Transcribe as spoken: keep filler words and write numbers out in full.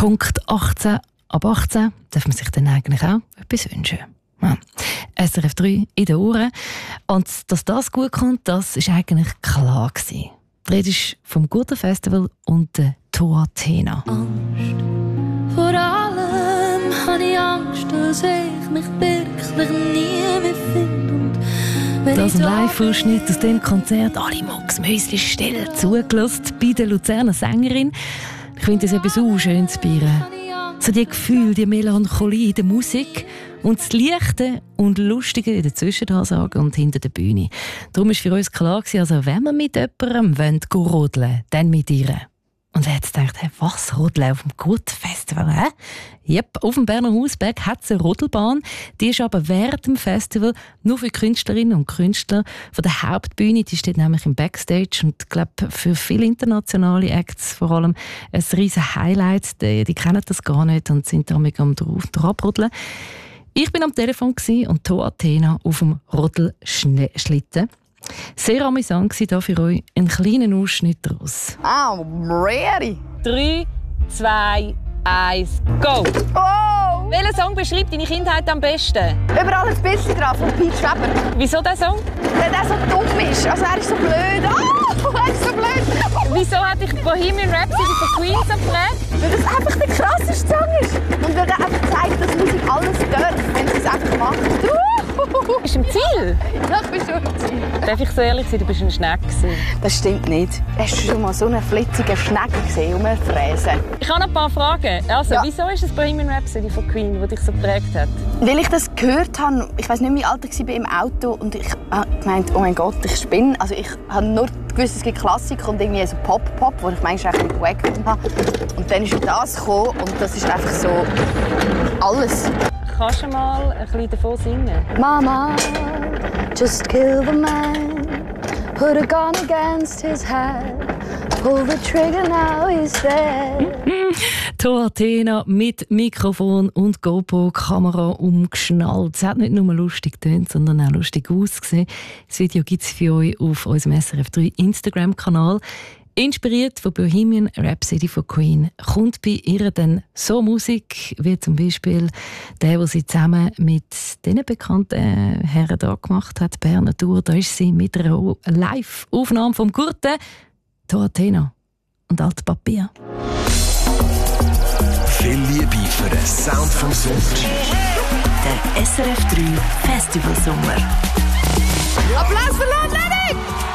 Punkt achtzehn. Ab achtzehn darf man sich dann eigentlich auch etwas wünschen. Ja. S R F drei in den Ohren. Und dass das gut kommt, das war eigentlich klar gewesen. Die Rede ist vom guten Festival und der Toatena. Angst. Vor allem habe ich Angst, dass ich mich wirklich nie mehr finde. Das ist ein Live-Ausschnitt aus dem Konzert. Alle Mucks Müsli still zugelassen bei der Luzerner Sängerin. Ich finde das eben so schön zu bieren. So die Gefühle, die Melancholie in der Musik und das Leichte und Lustige in der Zwischenhansage und hinter der Bühne. Darum war für uns klar, also wenn wir mit jemandem rodeln wollen, dann mit ihr. Und wer hat gedacht, hey, was, Rodeln auf dem Gut-Festival? Hä? Yep, auf dem Berner Hausberg hat es eine Rodelbahn. Die ist aber während dem Festival nur für Künstlerinnen und Künstler von der Hauptbühne. Die steht nämlich im Backstage und ich glaube, für viele internationale Acts vor allem ein riesen Highlight. Die, die kennen das gar nicht und sind damit am draufrodeln. Ich bin am Telefon und Toatena auf dem Rodelschlitten. Sehr amüsant war für euch ein kleiner Ausschnitt daraus. I'm ready! drei, zwei, eins, go! Oh! Welcher Song beschreibt deine Kindheit am besten? Überall ein bisschen drauf von Pete Schweber. Wieso dieser Song? Weil er so dumm ist. Also er ist so blöd. Oh, er ist so blöd. Wieso hat dich Bohemian Rhapsody von Queen so geprägt? Weil das einfach der krasseste Song ist. Und weil er einfach zeigt, dass Musik alles darf, wenn sie es einfach macht. Bist du im Ziel? Ja, ich bin schon im Ziel. Darf ich so ehrlich sein, du bist ein Schneck gewesen. Das stimmt nicht. Hast du schon mal so einen flitzigen Schnecke gesehen, um Fräsen? Ich habe noch ein paar Fragen. Also, ja. Wieso ist es Bohemian Rhapsody von Queen, das dich so geprägt hat? Weil ich das gehört habe, ich weiß nicht, wie alt ich war im Auto und ich habe gemeint, oh mein Gott, ich spinne. Also ich habe nur gewusst, es gibt Klassik und irgendwie so Pop-Pop, wo ich manchmal ein bisschen wack habe. Und dann ist das gekommen und das ist einfach so alles. Kannst du mal ein bisschen davon singen? Mama, just kill the man, put a gun against his head, pull the trigger, now he's dead. Toatena mit Mikrofon und GoPro-Kamera umgeschnallt. Es hat nicht nur lustig getönt, sondern auch lustig ausgesehen. Das Video gibt es für euch auf unserem S R F drei Instagram-Kanal. Inspiriert von Bohemian Rhapsody von Queen kommt bei ihr dann so Musik, wie zum Beispiel der, den sie zusammen mit diesen bekannten Herren hier gemacht hat, Berner Tour. Da ist sie mit einer Live-Aufnahme vom Gurten, Toatena und Alt Papier. Viel Liebe für den Sound vom Sommer. Der S R F drei Festivalsommer. Applaus für Lord Lennox!